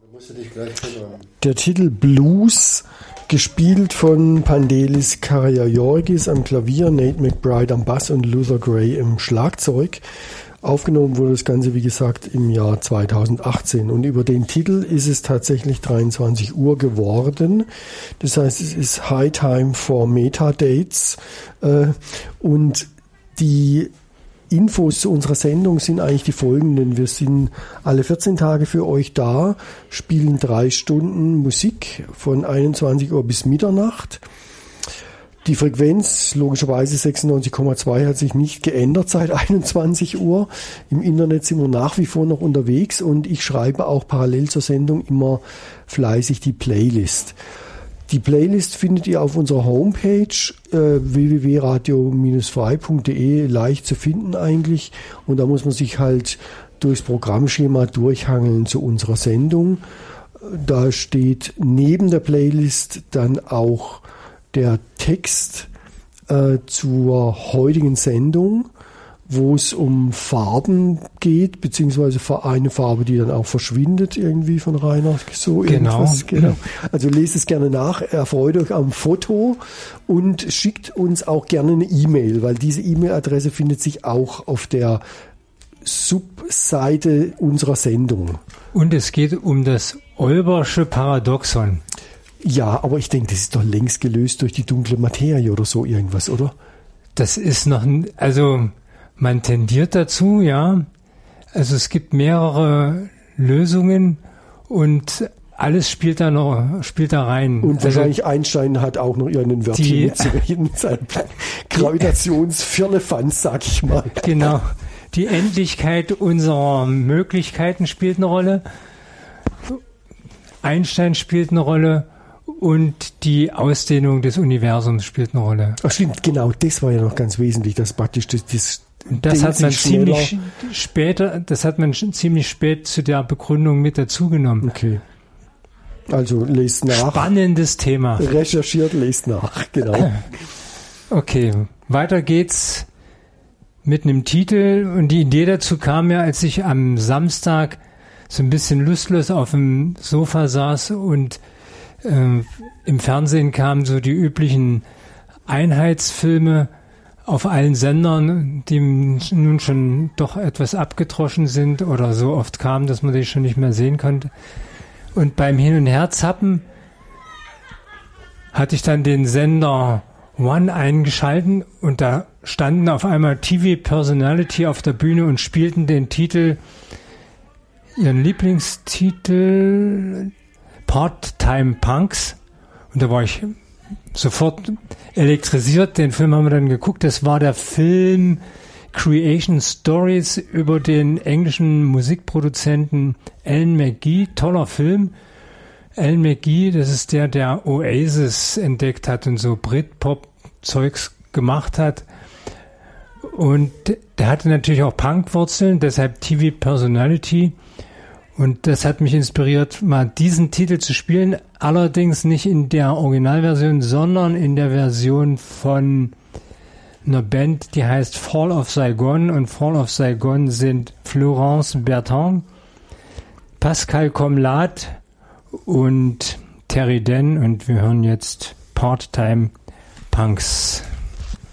Der Titel Blues, gespielt von Pandelis Karagiorgis am Klavier, Nate McBride am Bass und Luther Gray im Schlagzeug. Aufgenommen wurde das Ganze, wie gesagt, im Jahr 2018. Und über den Titel ist es tatsächlich 23 Uhr geworden. Das heißt, es ist High Time for Metadates. Und die Infos zu unserer Sendung sind eigentlich die folgenden. Wir sind alle 14 Tage für euch da, spielen 3 Stunden Musik von 21 Uhr bis Mitternacht. Die Frequenz, logischerweise 96,2, hat sich nicht geändert seit 21 Uhr. Im Internet sind wir nach wie vor noch unterwegs und ich schreibe auch parallel zur Sendung immer fleißig die Playlist. Die Playlist findet ihr auf unserer Homepage www.radio-frei.de, leicht zu finden eigentlich. Und da muss man sich halt durchs Programmschema durchhangeln zu unserer Sendung. Da steht neben der Playlist dann auch der Text zur heutigen Sendung, wo es um Farben geht, beziehungsweise eine Farbe, die dann auch verschwindet irgendwie von Rainer. So irgendwas. Genau. Also lest es gerne nach, erfreut euch am Foto und schickt uns auch gerne eine E-Mail, weil diese E-Mail-Adresse findet sich auch auf der Subseite unserer Sendung. Und es geht um das Olbersche Paradoxon. Ja, aber ich denke, das ist doch längst gelöst durch die dunkle Materie oder so irgendwas, oder? Das ist noch, also man tendiert dazu, ja. Also es gibt mehrere Lösungen und alles spielt da rein. Und also wahrscheinlich Einstein hat auch noch irgendein Wörtchen mitzureden mit seinem Gravitationsfirlefanz, sag ich mal. Genau. Die Endlichkeit unserer Möglichkeiten spielt eine Rolle. Einstein spielt eine Rolle. Und die Ausdehnung des Universums spielt eine Rolle. Ach stimmt, genau, das war ja noch ganz wesentlich, dass praktisch das hat man ziemlich spät zu der Begründung mit dazugenommen. Okay. Also lest nach. Spannendes Thema. Recherchiert, lest nach, genau. Okay, weiter geht's mit einem Titel. Und die Idee dazu kam ja, als ich am Samstag so ein bisschen lustlos auf dem Sofa saß und im Fernsehen kamen so die üblichen Einheitsfilme auf allen Sendern, die nun schon doch etwas abgedroschen sind oder so oft kamen, dass man die schon nicht mehr sehen konnte. Und beim Hin- und Herzappen hatte ich dann den Sender One eingeschalten und da standen auf einmal TV-Personality auf der Bühne und spielten den Titel, ihren Lieblingstitel, Part-Time Punks, und da war ich sofort elektrisiert. Den Film haben wir dann geguckt. Das war der Film Creation Stories über den englischen Musikproduzenten Alan McGee. Toller Film. Alan McGee, das ist der Oasis entdeckt hat und so Britpop-Zeugs gemacht hat. Und der hatte natürlich auch Punk-Wurzeln, deshalb TV Personality. Und das hat mich inspiriert, mal diesen Titel zu spielen. Allerdings nicht in der Originalversion, sondern in der Version von einer Band, die heißt Fall of Saigon. Und Fall of Saigon sind Florence Bertrand, Pascal Comlat und Terry Den. Und wir hören jetzt Part-Time Punks.